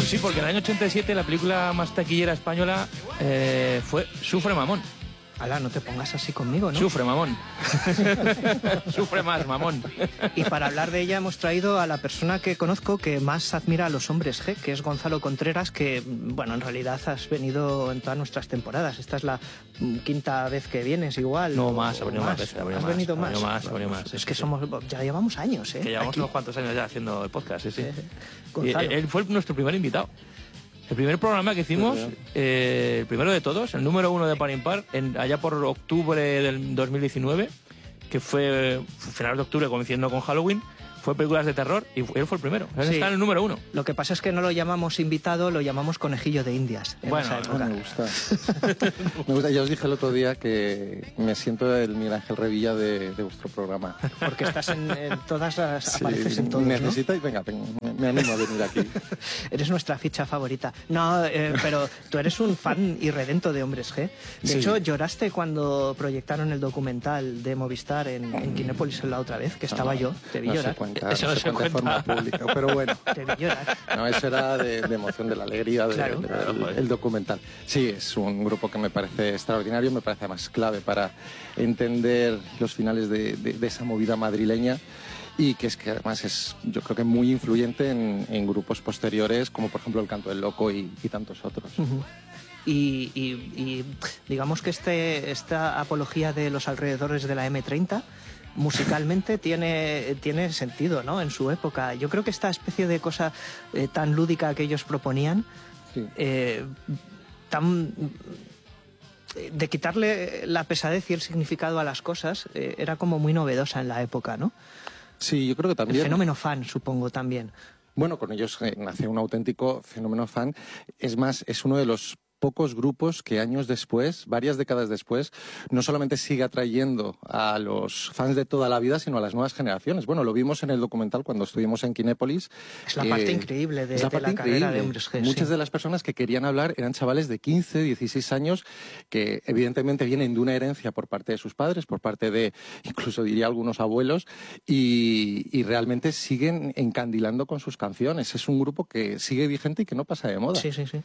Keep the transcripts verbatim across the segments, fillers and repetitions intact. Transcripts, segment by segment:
Pues sí, porque en el año ochenta y siete la película más taquillera española eh, fue Sufre Mamón. Ala, no te pongas así conmigo, ¿no? Sufre, mamón. Sufre más, mamón. Y para hablar de ella hemos traído a la persona que conozco que más admira a los hombres G, que es Gonzalo Contreras, que, bueno, en realidad has venido en todas nuestras temporadas. Esta es la quinta vez que vienes igual. No, más, ha venido más veces. ¿Has más, venido más? más? más, venido más. Es Sí, que sí, somos, ya llevamos años, ¿eh? Que llevamos Aquí. unos cuantos años ya haciendo el podcast, sí, sí. Eh, Y Gonzalo. él fue nuestro primer invitado. El primer programa que hicimos, eh, el primero de todos, el número uno de Par Impar, en, allá por octubre del dos mil diecinueve, que fue finales de octubre coincidiendo con Halloween, fue películas de terror y él fue el primero. Él Sí. está en el número uno. Lo que pasa es que no lo llamamos invitado, lo llamamos conejillo de Indias. En Bueno, esa época. Me gusta. Me gusta. Ya os dije el otro día que me siento el Miguel Ángel Revilla de, de vuestro programa. Porque estás en, en todas las... Sí, apareces en todos, ¿no? necesitáis, venga, venga, me, me animo a venir aquí. Eres nuestra ficha favorita. No, eh, pero tú eres un fan irredento de Hombres G. De Sí. hecho, lloraste cuando proyectaron el documental de Movistar en, en Kinépolis la otra vez, que estaba yo. Te vi No llorar. se cuenta, Eso no no se se cuenta de cuenta. forma pública, pero bueno. Te vi llorar. No, eso era de, de emoción, de la alegría del Claro. el documental. Sí, es un grupo que me parece extraordinario, me parece además clave para entender los finales de, de, de esa movida madrileña y que es que además es, yo creo que muy influyente en, en grupos posteriores como por ejemplo El Canto del Loco y, y tantos otros. Ujú. Y, y- y digamos que este, esta apología de los alrededores de la eme treinta musicalmente tiene, tiene sentido, ¿no? En su época. Yo creo que esta especie de cosa eh, tan lúdica que ellos proponían, Sí. eh, tan de quitarle la pesadez y el significado a las cosas, eh, era como muy novedosa en la época, ¿no? Sí, yo creo que El también... fenómeno fan, supongo, también. Bueno, con ellos eh, nació un auténtico fenómeno fan. Es más, es uno de los pocos grupos que años después, varias décadas después, no solamente sigue atrayendo a los fans de toda la vida, sino a las nuevas generaciones. Bueno, lo vimos en el documental cuando estuvimos en Kinépolis. Es la parte increíble de, es la de parte la carrera increíble. de Hombres G. Muchas sí. de las personas que querían hablar eran chavales de quince, dieciséis años que evidentemente vienen de una herencia por parte de sus padres, por parte de, incluso diría algunos abuelos, y, y realmente siguen encandilando con sus canciones. Es un grupo que sigue vigente y que no pasa de moda. Sí, sí, sí.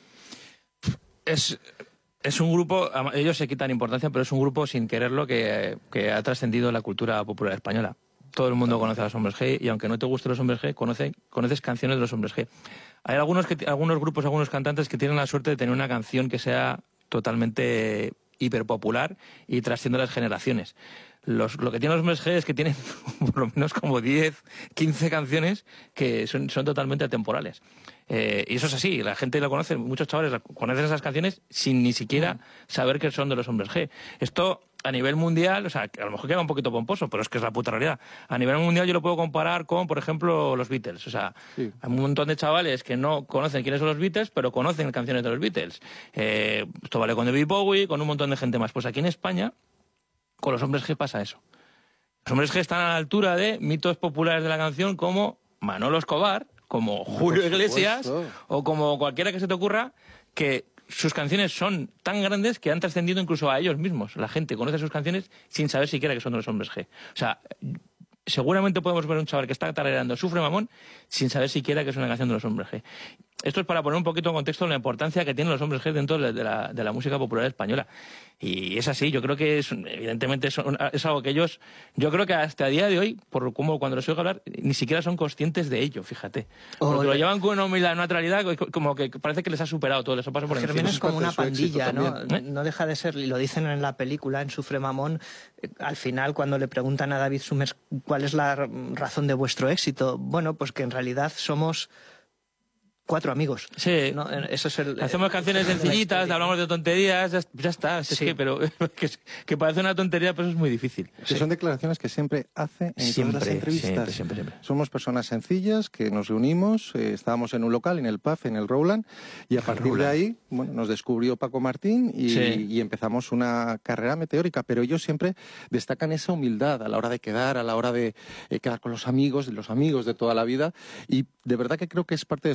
Es, es un grupo, ellos se quitan importancia, pero es un grupo sin quererlo que, que ha trascendido la cultura popular española. Todo el mundo conoce a los Hombres G y aunque no te gusten los Hombres G, conoce, conoces canciones de los Hombres G. Hay algunos, que, algunos grupos, algunos cantantes que tienen la suerte de tener una canción que sea totalmente hiperpopular y trasciende las generaciones. Los, lo que tienen los Hombres G es que tienen por lo menos como diez, quince canciones que son, son totalmente atemporales. Eh, y eso es así, la gente lo conoce, muchos chavales conocen esas canciones sin ni siquiera saber que son de los Hombres G. Esto a nivel mundial, o sea, a lo mejor queda un poquito pomposo, pero es que es la puta realidad. A nivel mundial yo lo puedo comparar con, por ejemplo, los Beatles. O sea, Sí. hay un montón de chavales que no conocen quiénes son los Beatles, pero conocen canciones de los Beatles. Eh, esto vale con David Bowie, con un montón de gente más. Pues aquí en España, con los Hombres G pasa eso. Los Hombres G están a la altura de mitos populares de la canción como Manolo Escobar, como Julio Por Iglesias supuesto. o como cualquiera que se te ocurra, que sus canciones son tan grandes que han trascendido incluso a ellos mismos. La gente conoce sus canciones sin saber siquiera que son de los Hombres G. O sea, seguramente podemos ver un chaval que está tarareando Sufre Mamón sin saber siquiera que es una canción de los Hombres G. Esto es para poner un poquito en contexto la importancia que tienen los Hombres G dentro de la, de la música popular española. Y es así, yo creo que es, evidentemente es, un, es algo que ellos, yo creo que hasta el día de hoy, por cómo cuando les oigo hablar, ni siquiera son conscientes de ello, fíjate. O Porque le- lo llevan con una humildad, una naturalidad, como que parece que les ha superado todo, les pasa por Germen encima. es como parte una de su éxito pandilla, ¿no? también. No deja de ser, y lo dicen en la película, en Sufre Mamón, eh, al final cuando le preguntan a David Summers cuál es la r- razón de vuestro éxito, bueno, pues que en realidad somos cuatro amigos. Sí. ¿no? Eso es el, Hacemos canciones la sencillitas, historia. hablamos de tonterías, ya, ya está. Es Sí. que, pero que, que parece una tontería, pero es muy difícil. Que son declaraciones que siempre hace en Siempre, todas las entrevistas. siempre, siempre, siempre. Somos personas sencillas que nos reunimos, eh, estábamos en un local, en el P A F, en el Rowland, y a partir de ahí, bueno, nos descubrió Paco Martín y, Sí. y empezamos una carrera meteórica, pero ellos siempre destacan esa humildad a la hora de quedar, a la hora de eh, quedar con los amigos, de los amigos de toda la vida, y de verdad que creo que es parte de su éxito.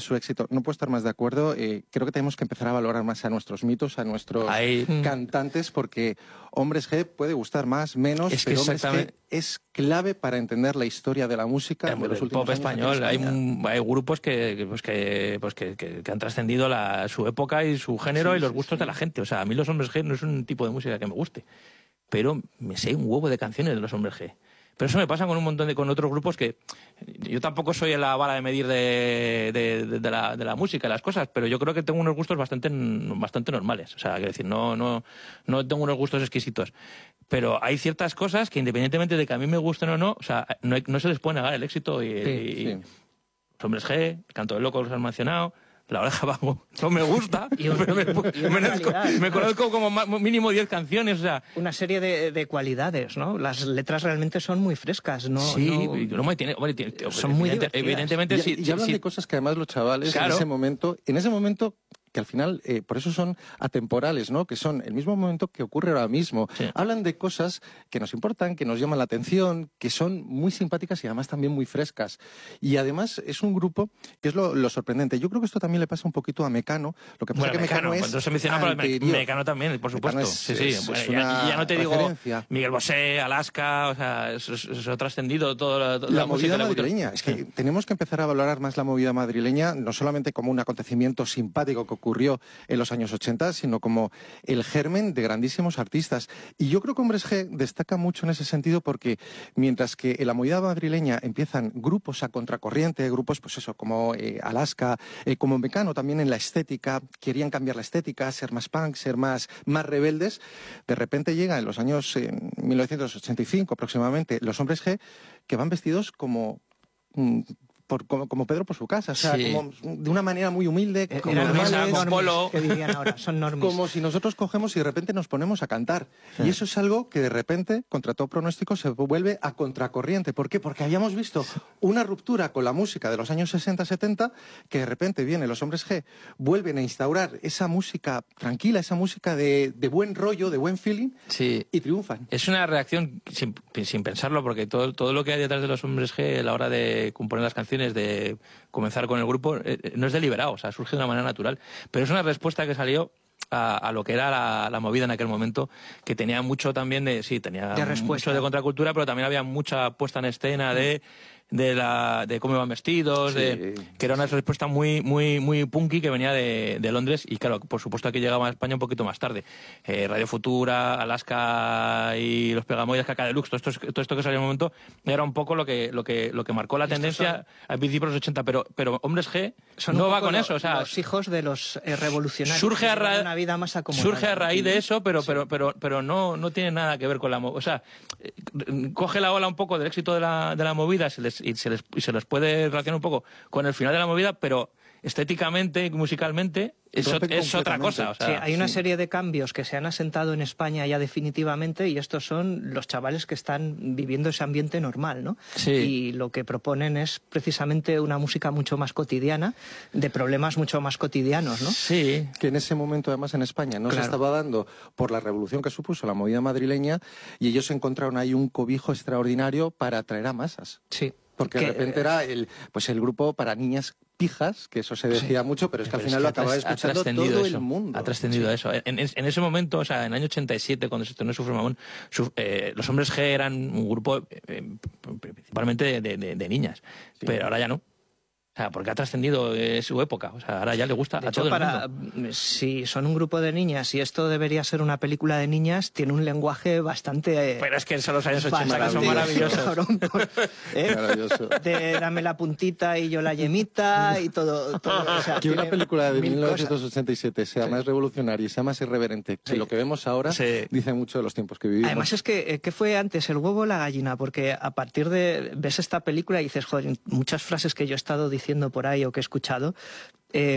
esto, no puedo estar más de acuerdo. Eh, creo que tenemos que empezar a valorar más a nuestros mitos, a nuestros Ahí. cantantes, porque Hombres G puede gustar más, menos, Es que pero Hombres exactamente... G es clave para entender la historia de la música El, de los el últimos pop años español. aquí Hay, en España. un- hay grupos que, que, pues que, pues que, que, que han trascendido la, su época y su género Sí, y los sí, gustos sí. de la gente. O sea, a mí los Hombres G no es un tipo de música que me guste, pero me sé un huevo de canciones de los Hombres G. Pero eso me pasa con un montón de con otros grupos que yo tampoco soy la vara de medir de, de, de, de la, de la música y las cosas, pero yo creo que tengo unos gustos bastante bastante normales. O sea, quiero decir, no no no tengo unos gustos exquisitos. Pero hay ciertas cosas que independientemente de que a mí me gusten o no, o sea, no, hay- no se les puede negar el éxito y, Sí, y- sí. Los Hombres G, El Canto del Loco los han mencionado. La Oreja Vago no me gusta, Y un- pero me, y una me, calidad. me conozco como ma- mínimo diez canciones, o sea, Una serie de, de cualidades, ¿no? Las letras realmente son muy frescas, ¿no? sí, no- y no me tiene, hombre, tiene- Son muy evidente- divertidas. evidentemente Y, sí, y sí, hablan sí. de cosas que además los chavales Claro. en ese momento, en ese momento que al final, eh, por eso son atemporales, ¿no? Que son el mismo momento que ocurre ahora mismo. Sí. Hablan de cosas que nos importan, que nos llaman la atención, que son muy simpáticas y además también muy frescas. Y además es un grupo que es lo, lo sorprendente. Yo creo que esto también le pasa un poquito a Mecano. Lo que pasa Bueno, es que Mecano, Mecano, es cuando se menciona, pero Me- anterior. Mecano también, por supuesto. Mecano es- sí, sí. es- Bueno, es ya, una ya no te digo referencia. Miguel Bosé, Alaska, o sea, eso, eso- eso ha trascendido toda la, toda La, la música movida de la cultura. madrileña. Es que tenemos que empezar a valorar más la movida madrileña, no solamente como un acontecimiento simpático que ocurrió en los años ochenta, sino como el germen de grandísimos artistas. Y yo creo que Hombres G destaca mucho en ese sentido porque mientras que en la movida madrileña empiezan grupos a contracorriente, grupos pues eso, como eh, Alaska, eh, como Mecano también en la estética, querían cambiar la estética, ser más punk, ser más, más rebeldes, de repente llega en los años eh, mil novecientos ochenta y cinco aproximadamente los Hombres G que van vestidos como... mm, por- como, como Pedro por su casa, o sea, Sí. como de una manera muy humilde, Eh, como eran normales, normis, con normis, polo. que dirían ahora, son normis. como si nosotros cogemos y de repente nos ponemos a cantar. Y eso es algo que de repente, contra todo pronóstico, se vuelve a contracorriente. ¿Por qué? Porque habíamos visto una ruptura con la música de los años sesenta setenta, que de repente vienen los Hombres G, vuelven a instaurar esa música tranquila, esa música de, de buen rollo, de buen feeling, Sí. y triunfan. Es una reacción sin, sin pensarlo, porque todo, todo lo que hay detrás de los Hombres G a la hora de componer las canciones, de comenzar con el grupo, eh, no es deliberado, o sea, surge de una manera natural. Pero es una respuesta que salió a, a lo que era la, la movida en aquel momento, que tenía mucho también de... Sí, tenía De respuesta. mucho de contracultura, pero también había mucha puesta en escena de... de la de cómo iban vestidos, Sí, de, que era una respuesta muy muy muy punky que venía de, de Londres y claro, por supuesto aquí llegaba a España un poquito más tarde. Eh, Radio Futura, Alaska y los Pegamoides, Caca Deluxe, todo esto, todo esto que salió en un momento era un poco lo que lo que lo que marcó la Estos tendencia al principio de los ochenta, pero pero Hombres G Son no un va poco con lo- eso, o sea, los hijos de los eh, revolucionarios. surge a, que llevan ra- una vida más acomodada. surge a raíz de eso, pero pero pero pero no no tiene nada que ver con la movida. O sea, eh, coge la ola un poco del éxito de la, de la movida se les, y, se les, y se les puede relacionar un poco con el final de la movida, pero estéticamente y musicalmente es, Rompen es otra cosa. O sea, Sí, hay una sí. serie de cambios que se han asentado en España ya definitivamente y estos son los chavales que están viviendo ese ambiente normal, ¿no? Sí. Y lo que proponen es precisamente una música mucho más cotidiana, de problemas mucho más cotidianos, ¿no? sí. Que en ese momento, además, en España no Claro. se estaba dando por la revolución que supuso la movida madrileña y ellos encontraron ahí un cobijo extraordinario para atraer a masas. Sí. Porque Que- de repente era el, pues el grupo para niñas pijas, que eso se decía mucho, pero es que al Pero final es lo que ha acababa tras- ha escuchando trascendido todo eso, el mundo. Ha trascendido eso. En, en- en ese momento, o sea, en el año ochenta y siete, cuando se estrenó Sufre Mamón, su- eh, los Hombres G eran un grupo eh, eh, principalmente de, de- de- de niñas, Sí. pero ahora ya no. O sea, porque ha trascendido eh, su época. O sea, ahora ya le gusta De a hecho, todo el para, mundo. si son un grupo de niñas y esto debería ser una película de niñas, tiene un lenguaje bastante... eh, Pero es que son los años ochenta que bastante son maravillosos. cabrón, ¿eh? Maravilloso. De dame la puntita y yo la yemita y todo. todo, o sea, Que una tiene película de mil mil novecientos cosas. ochenta y siete sea más revolucionaria y sea más irreverente que Sí. lo que vemos ahora, Sí. dice mucho de los tiempos que vivimos. Además es que, eh, ¿qué fue antes, el huevo o la gallina? Porque a partir de... ves esta película y dices, joder, muchas frases que yo he estado diciendo por ahí o que he escuchado, eh,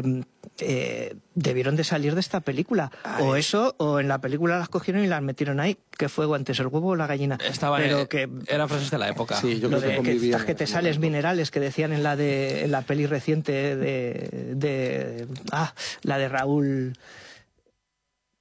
eh, debieron de salir de esta película. O eso, o en la película las cogieron y las metieron ahí. ¿Qué fue antes, el huevo o la gallina? Estaban, Pero eh, que... eran frases de la época. Sí, yo lo creo que de que, convivían estas que en te ese sales momento. minerales que decían en la de en la peli reciente de, de ah la de Raúl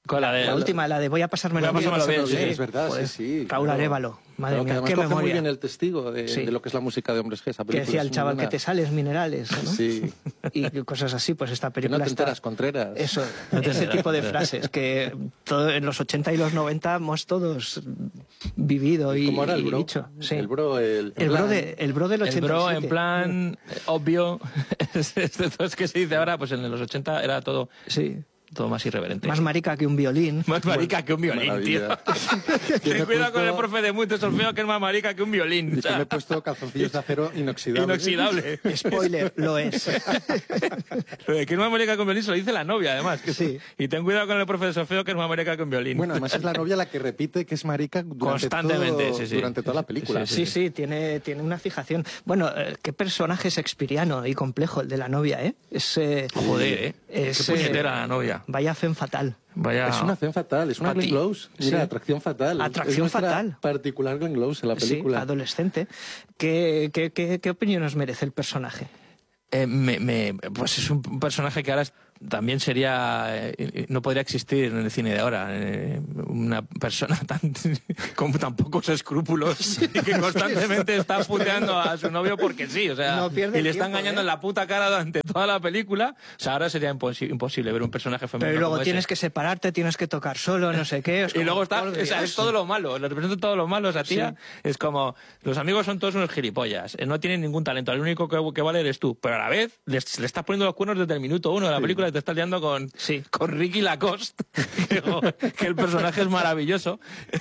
Con la, de, la última, la de voy a pasármelo voy a pasármelo bien. bien, Sí, es verdad, Joder, sí, sí. Raúl claro. Arévalo, madre Claro, que mía, además qué coge memoria. muy bien el testigo de, Sí. de lo que es la música de Hombres G. Esa Que película decía es el muy chaval buena. que te sales minerales, ¿no? Sí. Y cosas así, pues esta Que película no te está... enteras, Contreras. Eso, No te ese enteras, tipo de no te frases que todo, en los ochenta y los noventa hemos todos vivido y, ¿Cómo era el y bro? dicho. Sí. El bro, el... El bro, de, el bro del El ochenta y siete. bro, en plan, eh, obvio. es, es, es que se dice ahora, pues en los ochenta era todo, Sí. todo más irreverente. Más marica que un violín. Más marica que un violín, Maravilla. tío. Que me Ten he cuidado con el puesto- profe de mucho solfeo, que es más marica que un violín. Y o sea, que me he puesto calzoncillos de acero inoxidable. inoxidable. Spoiler, lo es. Lo de que es más marica que un violín se lo dice la novia, además. que- Sí. Y ten cuidado con el profe de solfeo, que es más marica que un violín. Bueno, además es la novia la que repite que es marica durante, Constantemente, todo- sí, sí. durante toda la película. Sí, sí, tiene, tiene una fijación. Bueno, eh, qué personaje shakespeariano y complejo el de la novia, ¿eh? Es, eh, Joder, ¿eh? es, Qué puñetera eh, la novia. Vaya fen fatal. Vaya... Es una fe fatal, es una Pati. Glenn Close. Mira, Sí. atracción fatal. Atracción es nuestra fatal. particular Glenn Close en la película. Sí, adolescente. ¿Qué, qué, qué, qué opinión nos merece el personaje? Eh, me, me- pues es un personaje que ahora es- también sería eh, no podría existir en el cine de ahora. Eh, una persona tan con tan pocos escrúpulos y que constantemente está puteando a su novio porque sí, o sea, No pierde y le el está tiempo, engañando ¿eh? en la puta cara durante toda la película. O sea, ahora sería imposi- imposible ver un personaje femenino. Pero luego como tienes ese. que separarte, tienes que tocar solo, no sé qué. es Y como luego está, todos los o sea, días. es todo lo malo, le representa todo lo malo esa tía. Es como, los amigos son todos unos gilipollas, eh, no tienen ningún talento, el único que, que vale eres tú. Pero a la vez, les- le estás poniendo los cuernos desde el minuto uno de la película y te estás liando con, Sí. con Ricky Lacoste, que, que el personaje es maravilloso.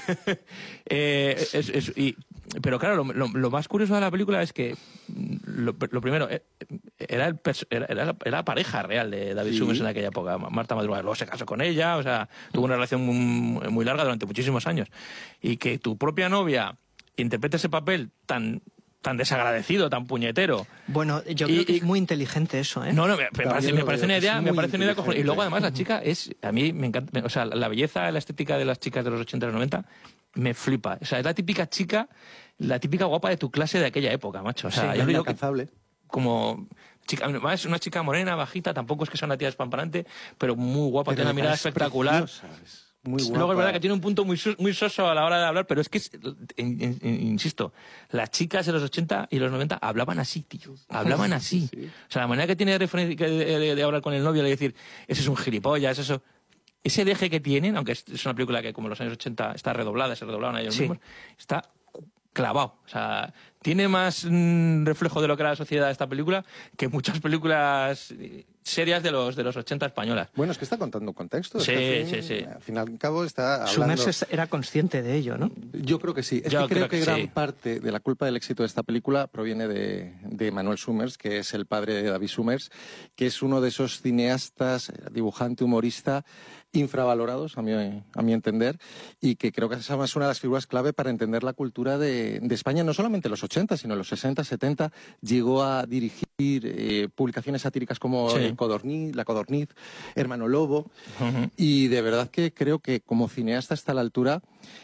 Eh, es- es- y- pero claro, lo, lo- lo más curioso de la película es que, mm, lo, lo primero, eh, era, el pers- era, era la, era la pareja real de David Sí. Summers en aquella época, Marta Madruga. Luego se casó con ella, o sea, tuvo una relación muy, muy larga durante muchísimos años. Y que tu propia novia interprete ese papel tan, tan desagradecido, tan puñetero. Bueno, yo Y- creo que y- es muy inteligente eso, ¿eh? No, no, me, me También parece, lo me parece veo, una que es idea, me muy parece una idea cojonuda. Y luego inteligente. además la chica es, a mí me encanta, o sea, la belleza, la estética de las chicas de los ochenta y los noventa me flipa. O sea, es la típica chica, la típica guapa de tu clase de aquella época, macho. O sea, Sí, yo digo que inalcanzable. como chica, además es una chica morena, bajita, tampoco es que sea una tía despamparante, pero muy guapa, Pero tiene una me mirada parece espectacular. preciosa, es muy guapa. Luego es verdad que tiene un punto muy, so- muy soso a la hora de hablar, pero es que, es- in- in- in- insisto, las chicas de los ochenta y los noventa hablaban así, tío. Hablaban así. sí. O sea, la manera que tiene de, referen- que de, de- de hablar con el novio, de decir, ese es un gilipollas, eso. Ese deje que tienen, aunque es es una película que como en los años ochenta está redoblada, se redoblaban ellos Sí. mismos, está clavado. O sea, tiene más mm, reflejo de lo que era la sociedad de esta película que muchas películas eh, serias de los, de los ochenta españolas. Bueno, es que está contando un contexto. es Sí, que al fin- sí, sí. Al fin y al cabo está hablando... Summers es- era consciente de ello, ¿no? Yo creo que sí. Es Yo que creo, creo que que, gran sí. parte de la culpa del éxito de esta película proviene de, de Manuel Summers, que es el padre de David Summers, que es uno de esos cineastas, dibujante, humorista, infravalorados, a mi, a mi entender, y que creo que esa es una de las figuras clave para entender la cultura de, de España, no solamente en los ochenta, sino en los sesenta, setenta. Llegó a dirigir eh, publicaciones satíricas como Sí. El Codorniz, La Codorniz, Hermano Lobo, Ujú. y de verdad que creo que como cineasta está a la altura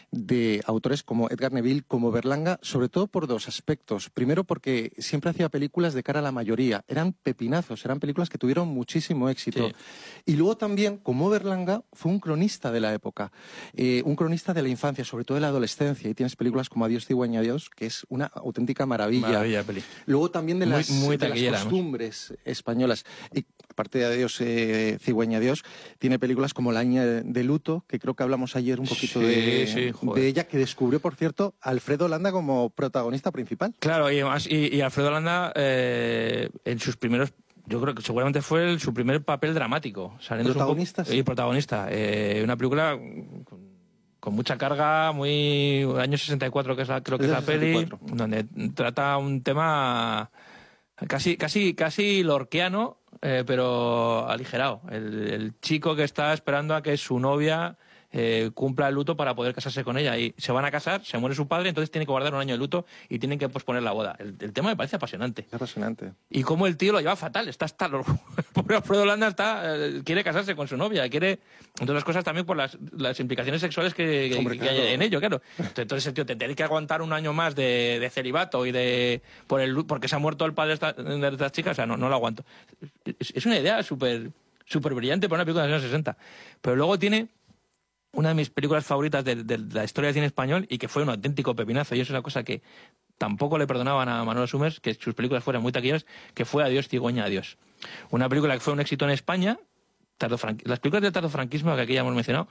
de autores como Edgar Neville, como Berlanga, sobre todo por dos aspectos. Primero, porque siempre hacía películas de cara a la mayoría. Eran pepinazos, eran películas que tuvieron muchísimo éxito. Sí. Y luego también, como Berlanga, fue un cronista de la época, eh, un cronista de la infancia, sobre todo de la adolescencia. Y tienes películas como Adiós, cigüeña, adiós, que es una auténtica maravilla. Maravilla, peli. Luego también de Muy- las, muy de las taquillera, además. costumbres españolas. Y aparte de Adiós, eh, cigüeña, adiós, tiene películas como La niña de luto, que creo que hablamos ayer un poquito Sí, de, sí, joder. de ella, que descubrió, por cierto, a Alfredo Landa como protagonista principal. Claro, y además, y, y Alfredo Landa, eh, en sus primeros, yo creo que seguramente fue el- su primer papel dramático. saliéndose un poco- Protagonista, sí. Y protagonista. Eh, una película con, con mucha carga, muy. Año sesenta y cuatro, que es la, creo que Es es del la peli, sesenta y cuatro. donde trata un tema casi, casi, casi lorquiano, eh, pero aligerado. El, el chico que está esperando a que su novia eh, cumpla el luto para poder casarse con ella. Y se van a casar, se muere su padre, entonces tiene que guardar un año de luto y tienen que posponer la boda. El, el tema me parece apasionante. Es apasionante. Y cómo el tío lo lleva fatal, está hasta lo... el pobre Alfredo Landa está, eh, quiere casarse con su novia, quiere, entre otras cosas también por las, las implicaciones sexuales que, que- Hombre, que hay claro. en ello, claro. Entonces el tío te tiene que aguantar un año más de, de celibato y de por el porque se ha muerto el padre de esta, de estas chicas, o sea, no, no lo aguanto. Es, es una idea súper súper brillante para una película de los años sesenta. Pero luego tiene una de mis películas favoritas de, de, de la historia del cine español y que fue un auténtico pepinazo. Y eso es una cosa que tampoco le perdonaban a Manolo Summers, que sus películas fueran muy taquilleras, que fue Adiós, cigüeña, adiós. Una película que fue un éxito en España. Las películas del tardofranquismo, que aquí ya hemos mencionado,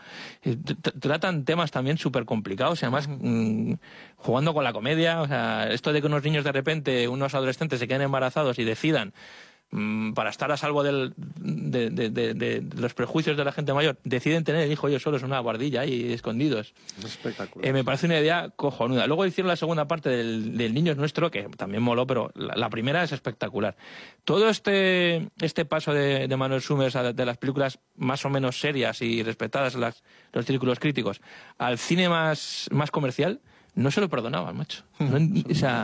tratan temas también súper complicados y además mmm, jugando con la comedia. O sea, esto de que unos niños de repente, unos adolescentes se queden embarazados y decidan, mmm, para estar a salvo del, de, de, de, de los prejuicios de la gente mayor, deciden tener el hijo ellos solos en una guardilla ahí escondidos. Es espectacular. Eh, me parece una idea cojonuda. Luego hicieron la segunda parte del, del Niño es Nuestro, que también moló, pero la, la primera es espectacular. Todo este, este paso de, de Manuel Summers de, de las películas más o menos serias y respetadas en las, los círculos críticos al cine más, más comercial, no se lo perdonaban, macho. No, o sea...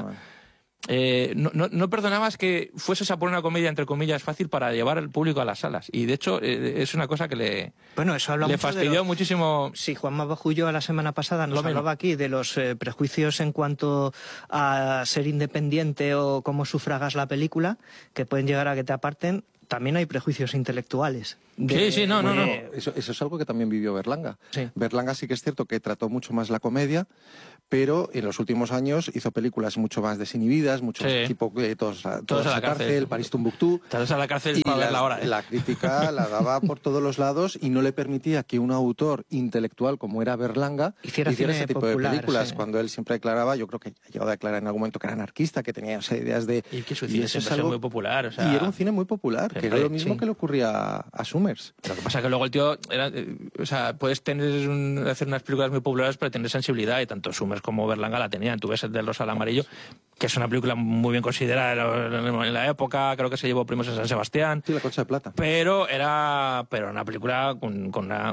Eh, no, no, no perdonabas que fueses a poner una comedia, entre comillas, fácil para llevar al público a las salas. Y de hecho, eh, es una cosa que le, bueno, eso le fastidió los... muchísimo. Sí, Juanma Bajullo la semana pasada nos hablaba aquí de los eh, prejuicios en cuanto a ser independiente o cómo sufragas la película, que pueden llegar a que te aparten. También hay prejuicios intelectuales. Sí, De, sí, no, no, no. Eso, eso es algo que también vivió Berlanga. Sí. Berlanga sí que es cierto que trató mucho más la comedia, pero en los últimos años hizo películas mucho más desinhibidas, mucho sí. más tipo eh, todos, todos, todos a la cárcel, cárcel, París Tumbuctú. Todos a la cárcel y para la, verla ahora. ¿eh? La crítica la daba por todos los lados y no le permitía que un autor intelectual como era Berlanga hiciera, hiciera ese tipo popular, de películas. Sí. Cuando él siempre declaraba, yo creo que ha llegado a declarar en algún momento que era anarquista, que tenía, o sea, ideas de... Y que su cine siempre algo... muy popular. O sea... Y era un cine muy popular, que era lo mismo sí. que le ocurría a, a Summers. Lo que pasa es que luego el tío, era, o sea, puedes tener un, hacer unas películas muy populares pero tener sensibilidad, y tanto Summers como Berlanga la tenían. Tú ves el del Rosa al Amarillo, que es una película muy bien considerada en la época, creo que se llevó premios en San Sebastián. Sí, La Concha de Plata. Pero era pero una película con, con una...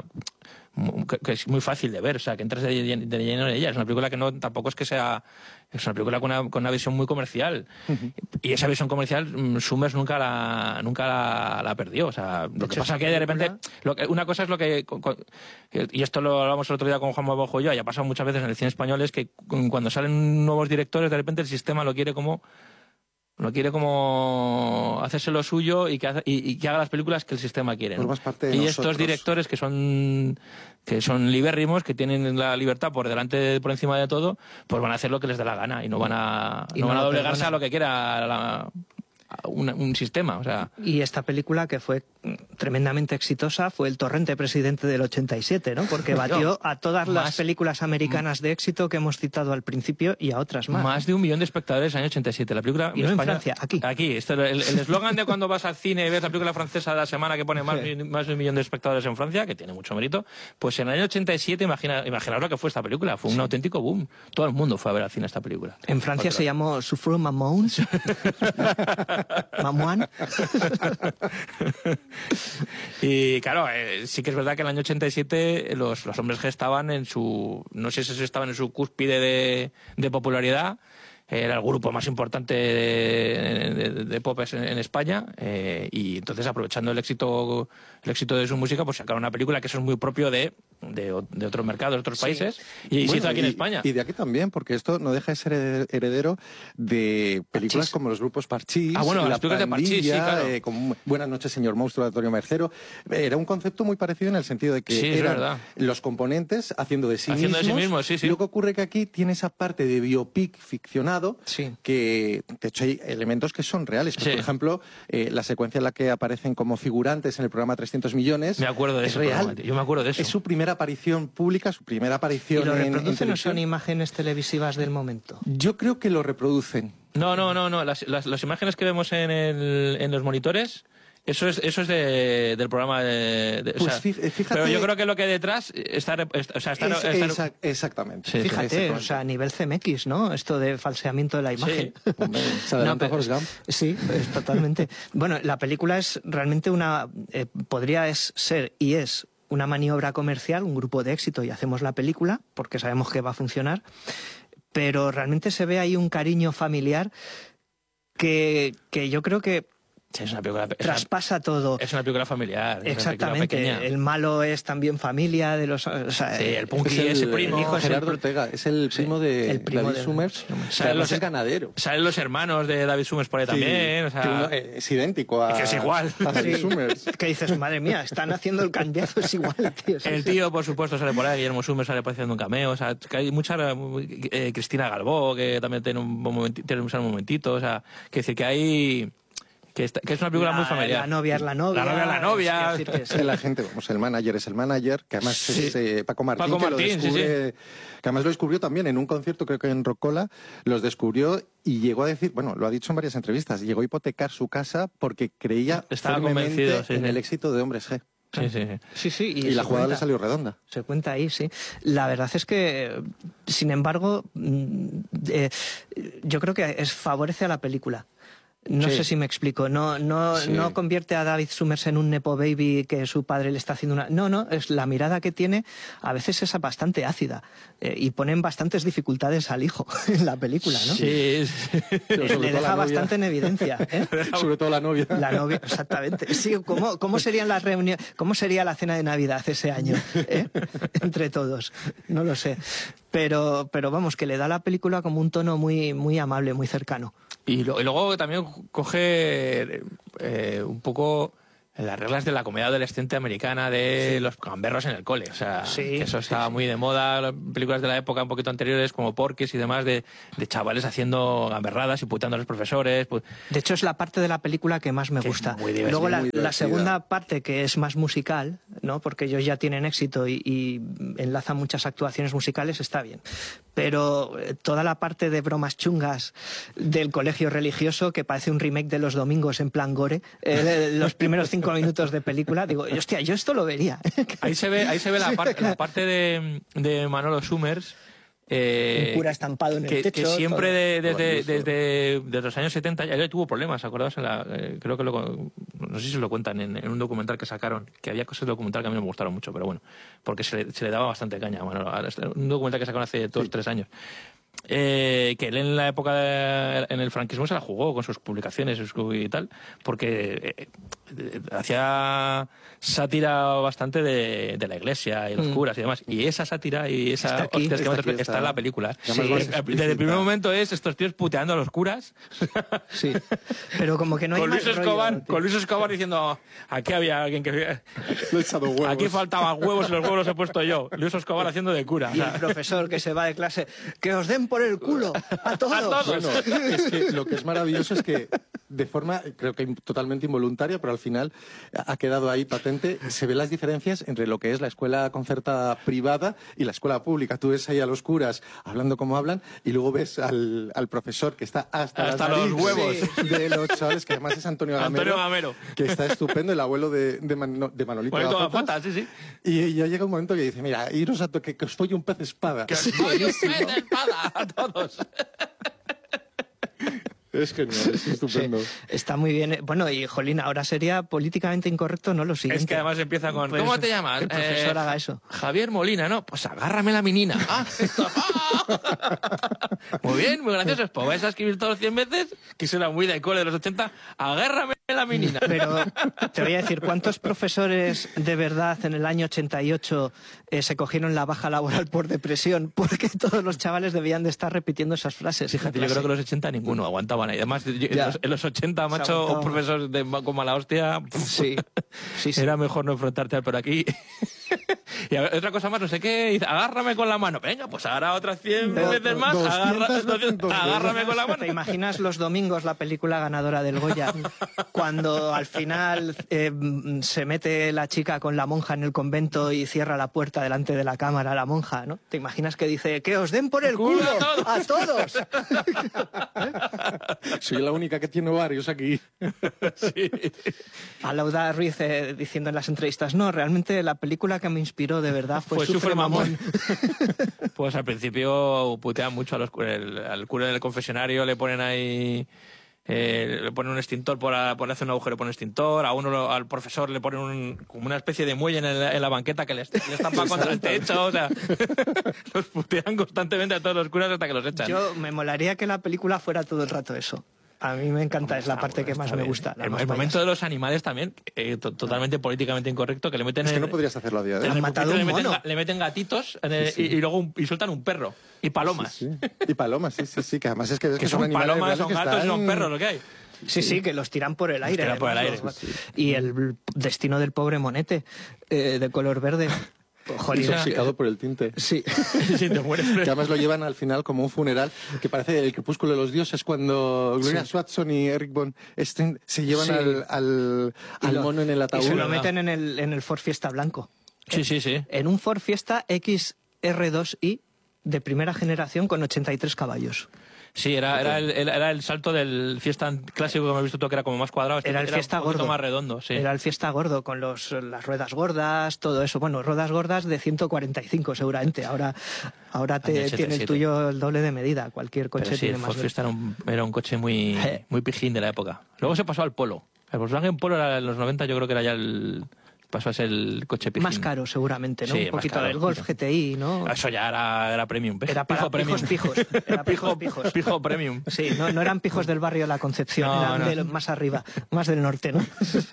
que es muy fácil de ver, o sea, que entras de, de lleno en ella. Es una película que no tampoco es que sea... Es una película con una, con una visión muy comercial. Uh-huh. Y esa visión comercial, Summers nunca la nunca la, la perdió. O sea, lo que pasa es que de repente... Lo que, una cosa es lo que... Y esto lo hablamos el otro día con Juan Mabajo y yo, y ha pasado muchas veces en el cine español, es que cuando salen nuevos directores, de repente el sistema lo quiere como... No quiere como hacerse lo suyo y que, hace, y, y que haga las películas que el sistema quiere, ¿no? Pues parte de y nosotros. Estos directores que son que son libérrimos, que tienen la libertad por delante, por encima de todo, pues van a hacer lo que les dé la gana y no van a, no no van a doblegarse a lo que quiera la, a un, un sistema. O sea. Y esta película, que fue tremendamente exitosa, fue El Torrente Presidente del ochenta y siete, ¿no? Porque batió a todas las más, películas americanas de éxito que hemos citado al principio y a otras más. Más de un millón de espectadores en el año ochenta y siete. La película y no España, en Francia, aquí. Aquí. Esto, el eslogan de cuando vas al cine y ves la película francesa de la semana que pone más, sí. más de un millón de espectadores en Francia, que tiene mucho mérito, pues en el año ochenta y siete, imagina, imaginaos lo que fue esta película. Fue un sí. auténtico boom. Todo el mundo fue a ver al cine esta película. En Francia Otra. se llamó Souffle Mamoun. Mamoun. Y claro, eh, sí que es verdad que en el año ochenta y siete los, los hombres G estaban en su, no sé si estaban en su cúspide de, de popularidad. Era el grupo más importante de, de, de pop en, en España, eh, y entonces, aprovechando el éxito el éxito de su música, pues sacaron una película que eso es muy propio de, de, de otros mercados, de otros sí. países, y bueno, se hizo aquí y, en España. Y de aquí también, porque esto no deja de ser heredero de películas Parchís. como los grupos Parchís, ah, bueno, las películas de Parchís, sí, claro. eh, como Buenas noches, señor monstruo, de Antonio Mercero. Era un concepto muy parecido en el sentido de que sí, eran los componentes haciendo de sí haciendo mismos. De sí mismos sí, sí. Lo que ocurre que aquí tiene esa parte de biopic ficcionado, sí. que de hecho hay elementos que son reales. Pues, sí. Por ejemplo, eh, la secuencia en la que aparecen como figurantes en el programa trescientos millones. Me acuerdo de es eso. real. Yo me acuerdo de eso. Es su primera aparición pública, su primera aparición ¿Y lo en, reproducen en o son imágenes televisivas del momento? Yo creo que lo reproducen. No, no, no, no. Las, las, las imágenes que vemos en, el, en los monitores... Eso es, eso es de, del programa de... de pues o sea, fíjate, pero yo creo que lo que detrás está... O sea, está, es, está exact, exactamente. Sí, fíjate, o sea, a nivel C M X, ¿no? Esto de falseamiento de la imagen. Sí, Hombre, se adelanta no, pero, Forrest Gump. Sí, es, totalmente. Bueno, la película es realmente una... Eh, podría es, ser y es una maniobra comercial, un grupo de éxito, y hacemos la película porque sabemos que va a funcionar, pero realmente se ve ahí un cariño familiar que, que yo creo que Sí, es una película, es traspasa una, todo. Es una película familiar. Exactamente. Una película el malo es también familia de los... O sea, sí, el punky es ese primo. El hijo Gerardo Ortega, es el primo sí, de el primo David de Summers. Salen los es ganadero. Salen los hermanos de David Summers por ahí sí, también. O sea, que uno, eh, es idéntico a... Que es igual. A David sí, Summers. Que dices, madre mía, están haciendo el cambiazo, es igual, tío. El tío, por supuesto, sale por ahí. Guillermo Summers sale haciendo un cameo. O sea, que hay mucha... Eh, Cristina Galbó, que también tiene un, momentito, tiene un momentito. O sea, que decir que hay... Que, está, que es una película la, muy familiar. La novia es la novia. La novia es la novia. Es decir, que sí. La gente, vamos, el manager es el manager, que además sí. es eh, Paco Martín, Paco que Martín, lo descubre, sí, sí. que además lo descubrió también en un concierto, creo que en Rocola, los descubrió y llegó a decir, bueno, lo ha dicho en varias entrevistas, llegó a hipotecar su casa porque creía Estaba firmemente convencido sí, en sí. el éxito de Hombres G. Sí, sí, sí. sí, sí y y la jugada cuenta, le salió redonda. Se cuenta ahí, sí. La verdad es que, sin embargo, eh, yo creo que es, favorece a la película. No sí. sé si me explico. No, no, sí. no convierte a David Summers en un nepo baby que su padre le está haciendo una... No, no, es la mirada que tiene a veces es bastante ácida eh, y ponen bastantes dificultades al hijo en la película, ¿no? Sí. Le, le deja bastante en evidencia. ¿eh? Sobre todo la novia. La novia, exactamente. Sí, ¿cómo, cómo serían las reuniones? ¿Cómo sería la cena de Navidad ese año? ¿eh? Entre todos. No lo sé. Pero, pero vamos, que le da a la película como un tono muy, muy amable, muy cercano. Y, lo, y luego también coge eh, un poco las reglas de la comedia adolescente americana de sí. los gamberros en el cole. O sea, sí, que eso estaba sí, sí. muy de moda. Las películas de la época un poquito anteriores, como Porky's y demás, de, de chavales haciendo gamberradas y puteando a los profesores. Pues... De hecho, es la parte de la película que más me que gusta. Muy Luego la, muy la segunda parte, que es más musical, ¿no? Porque ellos ya tienen éxito y, y enlazan muchas actuaciones musicales, está bien. Pero toda la parte de bromas chungas del colegio religioso, que parece un remake de Los Domingos en plan gore, eh, los primeros cinco minutos de película, digo, hostia, yo esto lo vería. Ahí se ve, ahí se ve la, par la parte de, de Manolo Summers. Eh, un cura estampado en que, el techo. Que siempre de, desde, Maravilloso. desde, desde los años setenta ya, ya tuvo problemas, acordaos en la, eh, creo que lo, no sé si lo cuentan en, en un documental que sacaron, que había cosas de documental que a mí no me gustaron mucho, pero bueno, porque se le, se le daba bastante caña a Manolo. Un documental que sacaron hace dos o sí. tres años. Eh, que él en la época de, en el franquismo se la jugó con sus publicaciones y tal, porque eh, eh, hacía sátira bastante de, de la iglesia y los mm. curas y demás, y esa sátira y esa está, aquí, hostias, está, que aquí, está, está en la película. Sí, es, desde el primer momento es estos tíos puteando a los curas. Sí, pero como que no hay con Luis más Escobar, rollo, con Luis Escobar diciendo, aquí había alguien que le he echado huevos. Aquí faltaban huevos y los huevos los he puesto yo. Luis Escobar haciendo de cura. Y o sea, el profesor que se va de clase, que os den por el culo a todos. A todos. Bueno, es que lo que es maravilloso es que de forma, creo que totalmente involuntaria, pero al final ha quedado ahí patente, se ven las diferencias entre lo que es la escuela concertada privada y la escuela pública. Tú ves ahí a los curas hablando como hablan y luego ves al, al profesor que está hasta, hasta las los huevos de los chavales, que además es Antonio Gamero, Antonio Gamero. que está estupendo, el abuelo de, de, Man, de Manolito Gafotas. Sí, sí. Y ya llega un momento que dice, mira, iros a que, que os folle un pez espada. Que os folle un pez espada a todos. Es genial, es estupendo. Sí, está muy bien. Bueno, y Jolín, ahora sería políticamente incorrecto, ¿no? Lo siguiente. Es que además empieza con, pues, ¿cómo te llamas? Que el profesor eh, haga eso. Javier Molina, ¿no? Pues agárrame la menina. Ah, esto. Muy bien, muy gracioso. Pues vais a escribir todos cien veces, que será muy de cole de los ochenta, agárrame la menina. Pero te voy a decir, ¿cuántos profesores de verdad en el año ochenta y ocho eh, se cogieron la baja laboral por depresión? Porque todos los chavales debían de estar repitiendo esas frases. Fíjate, yo creo que los ochenta ninguno aguantaba. Y además, yo, en, los, en los ochenta, macho, un profesor de, con mala hostia, sí. Sí, sí. Era mejor no enfrentarte por aquí. Y otra cosa más, no sé qué, dice, agárrame con la mano. Venga, pues ahora otras cien Pero, veces más, agarra, doscientos, agárrame con la mano. ¿Te imaginas Los Domingos, la película ganadora del Goya, cuando al final eh, se mete la chica con la monja en el convento y cierra la puerta delante de la cámara, la monja, ¿no? ¿Te imaginas que dice, que os den por el culo a todos? Soy la única que tiene varios aquí. Sí. A Lauda Ruiz eh, diciendo en las entrevistas, no, realmente la película que me inspiró de verdad fue, fue Sufre Mamón. Pues al principio putean mucho a los, el, al cura del confesionario, le ponen ahí... Eh, le ponen un extintor por, a, por hacer un agujero por un extintor, a uno lo, al profesor le ponen un, como una especie de muelle en, el, en la banqueta que le, le estampa contra el techo, o sea, los putean constantemente a todos los curas hasta que los echan. Yo me molaría que la película fuera todo el rato eso. A mí me encanta, es la Está parte bueno, que más está me bien. gusta. la El, más el momento payasa. de los animales también, eh, to- totalmente políticamente incorrecto, que le meten... Es que en- no podrías hacerlo a día de en hoy. el Han matado pupito un le meten, mono. ga- le meten gatitos en el- Sí, sí. Y, y luego un- y sueltan un perro. Y palomas. Sí, sí. Y palomas, sí, sí, sí, que además es que, ves Que que son animales palomas, reales son que gatos y son están- perros, lo que hay. Sí, sí, que los tiran por el aire. tiran por el además, aire, los- sí, sí. Y el destino del pobre monete, eh, de color verde. Jolín, Intoxicado por el tinte. Sí. Sí, te mueres. Que además lo llevan al final como un funeral, que parece el crepúsculo de los dioses, cuando Gloria Sí. Swanson y Eric Von Esten se llevan Sí. al, al, Y al lo- mono en el Y ataúd. se lo ¿verdad? meten en el, en el Ford Fiesta blanco. Sí, sí, sí. En un Ford Fiesta X R dos i de primera generación con ochenta y tres caballos. Sí, era, era, el, el- era el salto del Fiesta clásico que me has visto tú, que era como más cuadrado. Este Era el Fiesta un poquito gordo. más redondo, sí. Era el Fiesta gordo con los, las ruedas gordas, todo eso. Bueno, ruedas gordas de ciento cuarenta y cinco seguramente. Ahora, ahora te, Año tiene ochenta y el siete. tuyo el doble de medida. Cualquier coche Pero sí, tiene el más. Ford Fiesta era un, era un coche muy, Eh. muy pijín de la época. Luego se pasó al Polo. El Volkswagen Polo era en los noventa, yo creo que era ya el... Pasó a ser el coche pijín. Más caro seguramente, ¿no? Sí, Un más poquito caro. del Golf G T I, ¿no? Eso ya era, era premium. Era para Pijo premium. pijos pijos. Era pijos Pijo, pijos. pijo premium. Sí, no, no eran pijos del barrio La Concepción, No, eran no. de más arriba, más del norte, ¿no?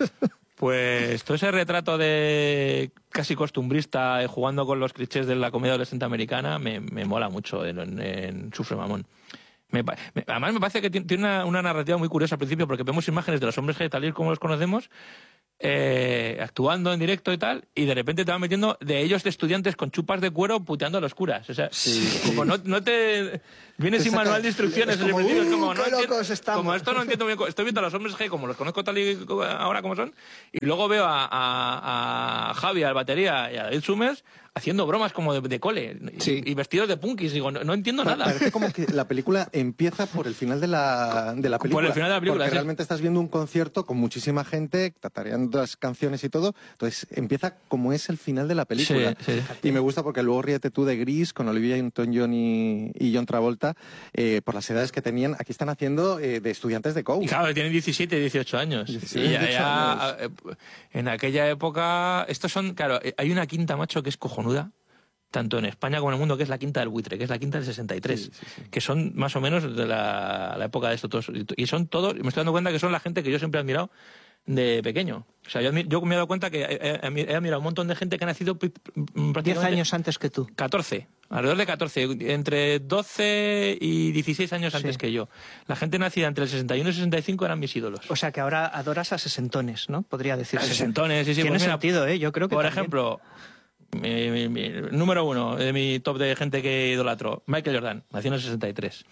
Pues todo ese retrato de casi costumbrista, eh, jugando con los clichés de la comedia adolescente americana, me, me mola mucho en, en, en Sufre Mamón. Me pa- me- además me parece que tiene tiene una, una narrativa muy curiosa al principio, porque vemos imágenes de los hombres G tal y como los conocemos, eh, actuando en directo y tal, y de repente te van metiendo de ellos de estudiantes con chupas de cuero puteando a los curas. O sea, como no, no te... Vienes Te sin saca- manual de instrucciones, es como, en definitiva, es como, "Uh, no qué entiendo- locos estamos". como esto no entiendo bien, estoy viendo a los hombres G como los conozco tal y como- ahora como son, y luego veo a, a, a Javi, al batería, y a David Summers haciendo bromas como de, de cole, y, Sí. y vestidos de punkis, digo, no, no entiendo Pa- nada. Parece como que la película empieza por el final de la, de la película. el final de la película, Porque sí. realmente estás viendo un concierto con muchísima gente, tatareando las canciones y todo. Entonces empieza como es el final de la película. Sí, sí. Y me gusta porque luego Ríete tú de Gris con Olivia Newton-John y, y John Travolta, eh, por las edades que tenían, aquí están haciendo eh, de estudiantes de coach. Y claro, tienen diecisiete, dieciocho años. diecisiete, Y ya- dieciocho ya, años. eh, en aquella época, estos son, claro, eh, hay una quinta, macho, que es cojonuda, tanto en España como en el mundo, que es la quinta del buitre, que es la quinta del sesenta y tres, Sí, sí, sí. que son más o menos de la, la época de estos todos. Y son todos, me estoy dando cuenta que son la gente que yo siempre he admirado de pequeño. O sea, yo, admi- yo me he dado cuenta que he, he- he admirado un montón de gente que ha nacido pi- Diez prácticamente años antes que tú. catorce, alrededor de catorce, entre doce y dieciséis años antes Sí. que yo. La gente nacida entre el sesenta y uno y el sesenta y cinco eran mis ídolos. O sea que ahora adoras a sesentones, ¿no? Podría decirse. Sesentones, sí, sí. Tiene pues mira, sentido, ¿eh? Yo creo que por también. ejemplo, mi, mi- mi- número uno de mi top de gente que idolatro, Michael Jordan, nació en el sesenta y tres.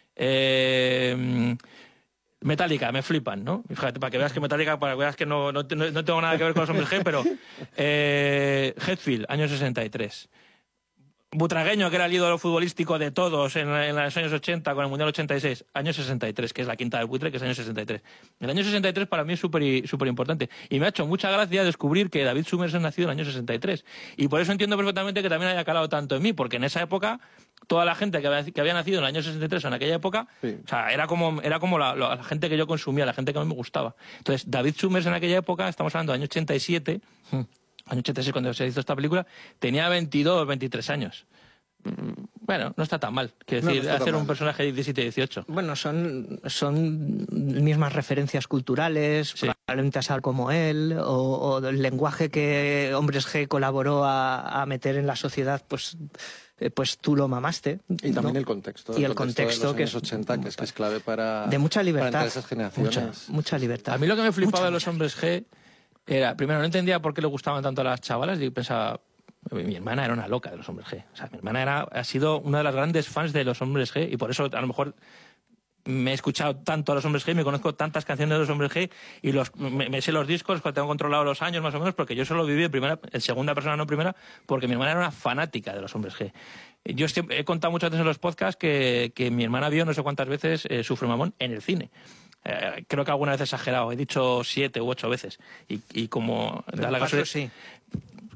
Eh, Metallica, me flipan, ¿no? Fíjate, para que veas que Metallica, para que veas que no, no, no- no tengo nada que ver con los hombres G, pero eh, Hetfield, año sesenta y tres. Butragueño, que era el ídolo futbolístico de todos en, en los años ochenta, con el Mundial ochenta y seis, año sesenta y tres, que es la quinta del buitre, que es año sesenta y tres. El año sesenta y tres para mí es súper súper importante. Y me ha hecho mucha gracia descubrir que David Summers es nacido en el año sesenta y tres. Y por eso entiendo perfectamente que también haya calado tanto en mí, porque en esa época, toda la gente que había, que había nacido en el año sesenta y tres o en aquella época, Sí. o sea, era como, era como la, la gente que yo consumía, la gente que a mí me gustaba. Entonces, David Summers en aquella época, estamos hablando del año ochenta y siete, año ochenta y seis cuando se hizo esta película, tenía veintidós, veintitrés años. Bueno, no está tan mal. Quiero No, no decir, está tan hacer un mal. personaje de diecisiete, dieciocho. Bueno, son, son mismas referencias culturales, Sí. probablemente a ser como él, o, o el lenguaje que Hombres G colaboró a, a meter en la sociedad, pues, eh, pues tú lo mamaste. Y también ¿no? el contexto. Y el contexto, de los que años es ochenta, que es, que es clave para, de mucha para libertad. entrar a esas generaciones. Mucha, mucha libertad. A mí lo que me flipaba Mucha, de los mucha. hombres G era, primero, no entendía por qué le gustaban tanto a las chavalas, y pensaba, mi hermana era una loca de los hombres G. O sea, mi hermana era, ha sido una de las grandes fans de los hombres G, y por eso a lo mejor me he escuchado tanto a los hombres G, me conozco tantas canciones de los hombres G, y los, me, me sé los discos, tengo controlado los años más o menos, porque yo solo viví en, primera, en segunda persona, no primera, porque mi hermana era una fanática de los hombres G. Yo siempre, he contado muchas veces en los podcasts que, que mi hermana vio no sé cuántas veces eh, Sufre Mamón en el cine. Eh, creo que alguna vez he exagerado, he dicho siete u ocho veces. Y, y como da la Cuatro, casualidad- sí.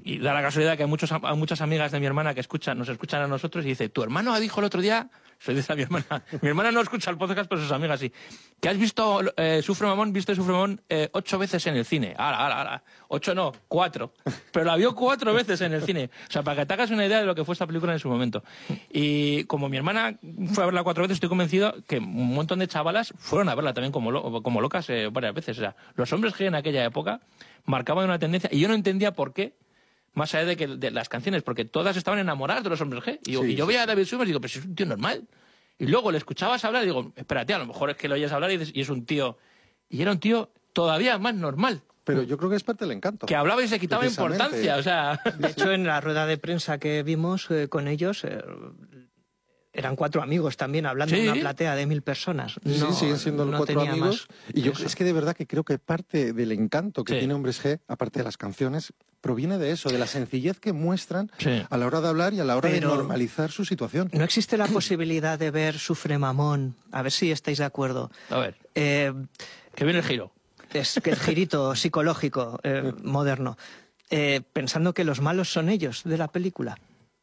y da la casualidad que hay, muchos, hay muchas amigas de mi hermana que escuchan, nos escuchan a nosotros y dice, tu hermano dijo el otro día, se dice a mi hermana, mi hermana no escucha el podcast, pero sus amigas sí, que has visto eh, Sufre Mamón, viste Sufre Mamón eh, ocho veces en el cine. Ahora, ahora, ahora. Ocho no, cuatro. Pero la vio cuatro veces en el cine. O sea, para que te hagas una idea de lo que fue esta película en su momento. Y como mi hermana fue a verla cuatro veces, estoy convencido que un montón de chavalas fueron a verla también como, lo, como locas eh, varias veces. O sea, los hombres G en aquella época marcaban una tendencia y yo no entendía por qué, más allá de que de las canciones, porque todas estaban enamoradas de los hombres G. Y, yo, sí, y yo veía a David Summers y digo, pero si es un tío normal. Y luego le escuchabas hablar y digo, espérate, a lo mejor es que lo oyes hablar y, dices, y es un tío... Y era un tío todavía más normal. Pero yo creo que es parte del encanto. Que hablaba y se quitaba importancia, o sea... De hecho, en la rueda de prensa que vimos eh, con ellos... Eh, eran cuatro amigos también, hablando sí. de una platea de mil personas. No, sí, siguen siendo no cuatro amigos. Y yo eso. es que de verdad que creo que parte del encanto que sí. tiene Hombres G, aparte de las canciones, proviene de eso, de la sencillez que muestran sí. a la hora de hablar y a la hora Pero de normalizar su situación. ¿No existe la posibilidad de ver Sufre Mamón? A ver si estáis de acuerdo. A ver, eh, que viene el giro. Es que el girito psicológico eh, moderno. Eh, pensando que los malos son ellos de la película.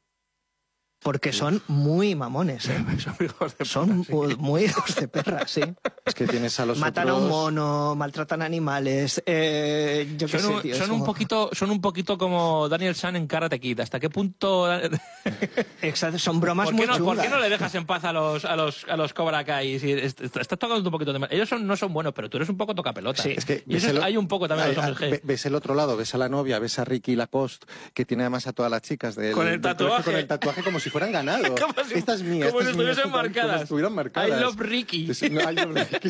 Porque son muy mamones, ¿eh? Son hijos de Son perra, muy, sí. muy hijos de perra, sí. Es que tienes a los Matan otros... a un mono, maltratan animales, eh, yo qué Son, sé, un, tío, son, es un como- poquito, son un poquito como Daniel San en Karate Kid. ¿Hasta qué punto...? Exacto, son bromas ¿Por qué, muy no, chungas. ¿Por qué no le dejas en paz a los, a los, a los Cobra Kai? Si est- est- estás tocando un poquito de más. Ellos son, no son buenos, pero tú eres un poco tocapelota. Sí. Es que y ves eso el- hay un poco también Ay, los hombres ah, G. ve- Ves el otro lado, ves a la novia, ves a Ricky Lacoste, que tiene además a todas las chicas del, Con el del colegio tatuaje. con el tatuaje como si fueran ganado. Como si- esta es mía, como esta si es mía, estuviesen esta- como marcadas. si estuvieran marcadas. I love Ricky. Es- no, I love Ricky.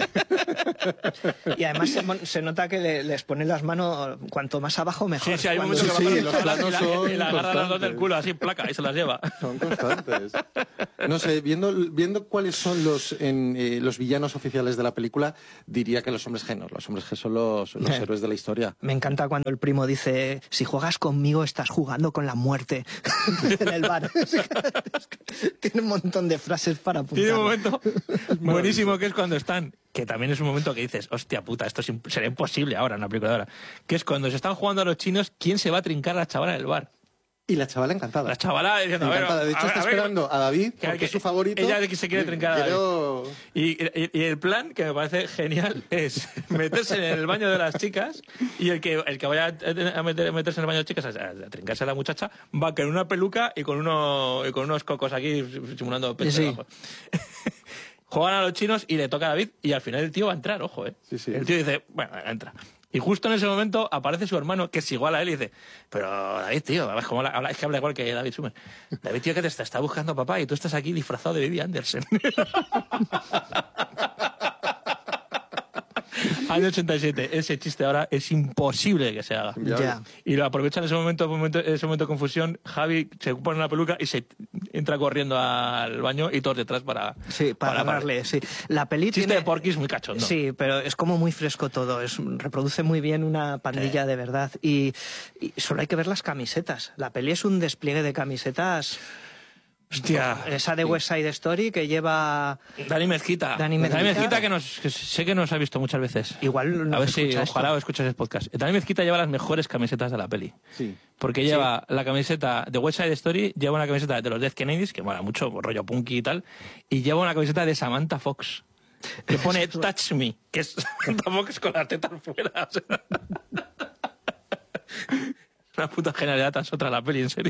Y además se, mon- se nota que le- les ponen las manos cuanto más abajo mejor. Sí, sí, hay un Cuando- momento que Sí, va sí, con los las planos y la, son y la agarra las dos del constantes. culo así, placa, y se las lleva. Son constantes. No sé, viendo, viendo cuáles son los, en, eh, los villanos oficiales de la película, diría que los hombres G no. Los hombres G son los, los Eh. héroes de la historia. Me encanta cuando el primo dice, si juegas conmigo estás jugando con la muerte en el bar. Tiene un montón de frases para apuntar. Tiene un momento buenísimo que es cuando están, que también es un momento que dices, hostia puta, esto es imp- será imposible ahora en la película de ahora, que es cuando se están jugando a los chinos, ¿quién se va a trincar a la chavala del bar? Y la chavala encantada. La chavala diciendo, a ver, Encantada. De hecho, a ver, está a ver, esperando a David, que- porque que es su favorito. ella de que se quiere trincar a David. Quiero- Y, y- y el plan, que me parece genial, es meterse en el baño de las chicas y el que, el que vaya a meter- meterse en el baño de las chicas a, a trincarse a la muchacha va con una peluca y con, uno, y con unos cocos aquí simulando pecho Sí. debajo. Juegan a los chinos y le toca a David y al final el tío va a entrar, ojo, ¿eh? Sí, sí. El tío dice, bueno, entra. Y justo en ese momento aparece su hermano, que es igual a él, y dice, pero David, tío, ¿ves cómo habla? Es que habla igual que David Summers. David, tío, que te está, está buscando papá y tú estás aquí disfrazado de Vivi Anderson. Año ochenta y siete. Ese chiste ahora es imposible que se haga. Ya. Y lo aprovechan en ese momento, momento, ese momento de confusión. Javi se pone una peluca y se entra corriendo al baño y todos detrás para... Sí, para, darle, sí. La peli Chiste tiene... de Porky's muy cachondo. Sí, pero es como muy fresco todo. Es, reproduce muy bien una pandilla de verdad. Y, y solo hay que ver las camisetas. La peli es un despliegue de camisetas. Hostia. Esa de West Side Story que lleva... Dani Mezquita. Dani Mezquita. que, nos, que sé que nos ha visto muchas veces. Igual A nos ver si, escucha ojalá esto. escuches el podcast. Dani Mezquita lleva las mejores camisetas de la peli. Sí. Porque lleva la camiseta de West Side Story, lleva una camiseta de los Dead Kennedys, que mola mucho, rollo punky y tal, y lleva una camiseta de Samantha Fox, que pone Touch Me, que es Samantha Fox con las tetas fuera. O sea. Una puta genialidad tan otra la peli, en serio.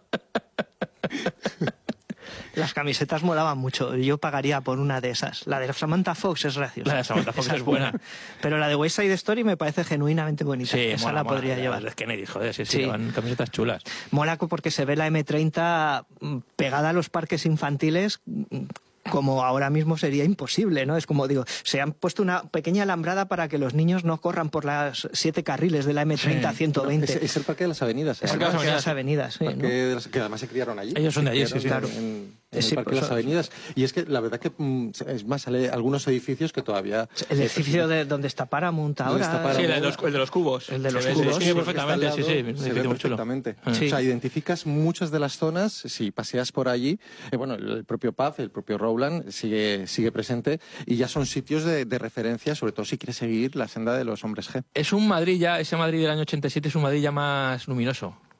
Las camisetas molaban mucho. Yo pagaría por una de esas. La de Samantha Fox es graciosa. La de Samantha Fox Esa es buena. Pero la de West Side Story me parece genuinamente bonita. Sí, Esa mola, la mola. podría Los llevar. Dead Kennedys, joder, sí, sí, Sí. llevan camisetas chulas. Mola porque se ve la eme treinta mm, pegada a los parques infantiles mm, como ahora mismo sería imposible, ¿no? Es como digo, se han puesto una pequeña alambrada para que los niños no corran por las siete carriles de la eme treinta a ciento veinte. Es, es el Parque de las Avenidas. ¿eh? Es el Parque de parque de las las avenidas, sí, Parque ¿no? de las- que además se criaron allí. Ellos son de allí, Se sí, sí. criaron Claro. En, en Sí, el Parque pues de las eso- Avenidas. Y es que la verdad que, mm, es más, sale algunos edificios que todavía... El eh, edificio de donde está Paramount Donde ahora. está Paramount. Sí, el de los, el de los cubos. El de los Se ve, cubos, Se sí, ve porque perfectamente, está al sí, sí. lado, un se edificio ve muy chulo. perfectamente. Sí. O sea, identificas muchas de las zonas, si paseas por allí, eh, bueno, el propio Paz, el propio Rowland sigue, sigue presente y ya son sitios de, de referencia, sobre todo si quieres seguir la senda de los hombres G. Es un Madrid ya, ese Madrid del año ochenta y siete es un Madrid ya más luminoso.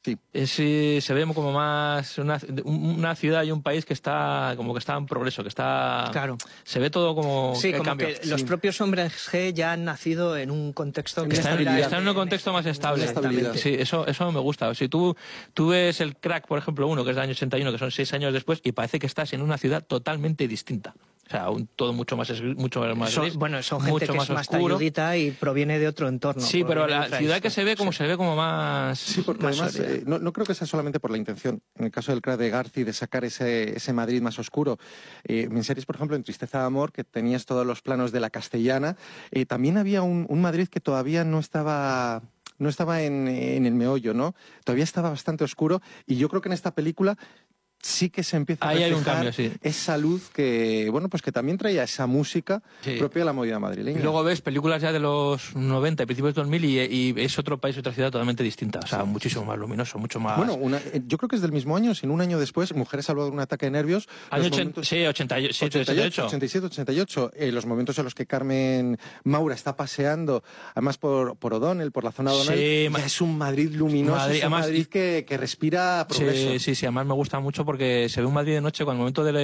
Sí. Es, eh, se ve como más una, una ciudad y un país que está como que está en progreso, que está... Claro. Se ve todo como Sí, que como cambia. que los Sí. propios hombres G ya han nacido en un contexto que Están, estabilidad. están en un contexto más estable. estabilidad. Sí, eso, eso me gusta. Si tú, tú ves el Crack, por ejemplo, uno que es del año ochenta y uno, que son seis años después, y parece que estás en una ciudad totalmente distinta. O sea, un, todo mucho más, mucho más son, gris, bueno, son gente mucho que más es más oscuro. talludita y proviene de otro entorno. Sí, pero proviene de la otra ciudad que historia. se ve como se ve como más... Sí, porque más además sólida. eh, no, no creo que sea solamente por la intención, en el caso del crack de Garci, de sacar ese, ese Madrid más oscuro. Eh, en series, por ejemplo, en Tristeza de Amor, que tenías todos los planos de la castellana, eh, también había un, un Madrid que todavía no estaba... no estaba en, en el meollo, ¿no? Todavía estaba bastante oscuro y yo creo que en esta película sí que se empieza a Ahí hay un reflejar cambio, sí. esa luz que, bueno, pues que también traía esa música Sí. propia de la movida Y madrileña. luego ves películas ya de los noventa, principios de dos mil, y, y es otro país, otra ciudad totalmente distinta. O sea, muchísimo más luminoso, mucho más... Bueno, una- eh, yo creo que es del mismo año, sino un año después, Mujeres salvadas de un ataque de nervios. Año los ochen- momentos- sí, ochenta y siete, ochenta y ocho, ochenta y ocho. ochenta y siete, ochenta y ocho, eh, los momentos en los que Carmen Maura está paseando, además por, por O'Donnell, por la zona de Sí, O'Donnell, ma- ya es un Madrid luminoso, Madrid, es un además- Madrid que, que respira progreso. Sí, sí, sí, además me gusta mucho porque se ve un Madrid de noche con el momento de,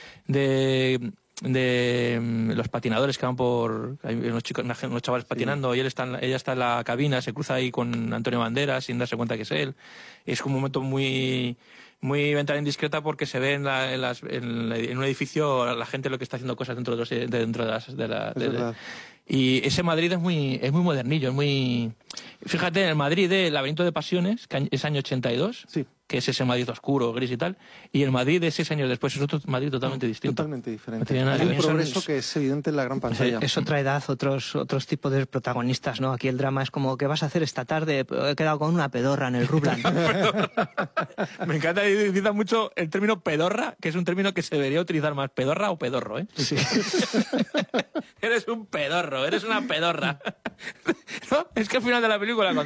de, de, mm, los patinadores que van por... Hay unos, chicos, unos chavales patinando y él está en la- ella está en la cabina, se cruza ahí con Antonio Banderas sin darse cuenta que es él. Es un momento muy... muy ventana indiscreta porque se ve en, la- en las- en la- en un edificio la gente lo que está haciendo cosas dentro de, los- de- dentro de las... De la, Es de- de- verdad. y ese Madrid es muy, es muy modernillo, es muy... Fíjate, en el Madrid de Laberinto de Pasiones, que es año ochenta y dos, Sí. que es ese Madrid oscuro, gris y tal, y el Madrid de seis años después es otro Madrid totalmente distinto. Totalmente diferente. No tiene nada Hay que un ver. progreso Son- que es evidente en la gran pantalla. Es otra edad, otros otros tipos de protagonistas, ¿no? Aquí el drama es como, ¿qué vas a hacer esta tarde? He quedado con una pedorra en el Rublan. Me encanta y utiliza mucho el término pedorra, que es un término que se debería utilizar más. ¿Pedorra o pedorro, eh? Sí. Eres un pedorro, eres una pedorra. ¿No? Es que al final de la película, cuando